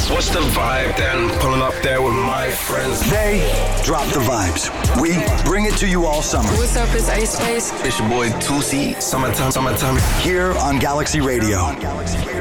What's the vibe then? Pulling up there with my friends. They drop the vibes. We bring it to you all summer. What's up, it's Ice Spice. It's your boy 2C. Summertime. Here on Galaxy Radio.